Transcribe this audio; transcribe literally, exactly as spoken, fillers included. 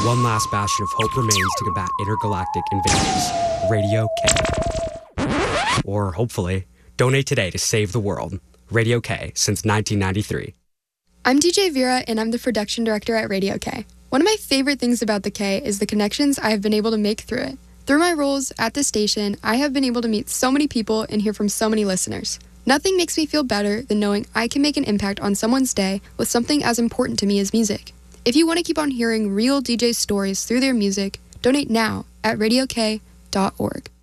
one last bastion of hope remains to combat intergalactic invasions. Radio K. Or, hopefully, donate today to save the world. Radio K, since nineteen ninety-three. I'm D J Vera, and I'm the production director at Radio K. One of my favorite things about the K is the connections I have been able to make through it. Through my roles at the station, I have been able to meet so many people and hear from so many listeners. Nothing makes me feel better than knowing I can make an impact on someone's day with something as important to me as music. If you want to keep on hearing real D J stories through their music, donate now at radio k dot org.